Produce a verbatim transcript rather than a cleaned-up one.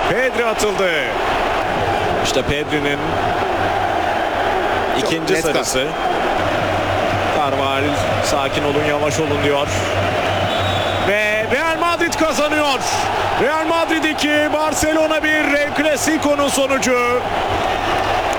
Pedri atıldı. İşte Pedri'nin ikinci net sarısı. Carvajal sakin olun, yavaş olun diyor. Ve Real Madrid kazanıyor. Real Madrid iki, Barcelona bir. El Clasico'nun sonucu.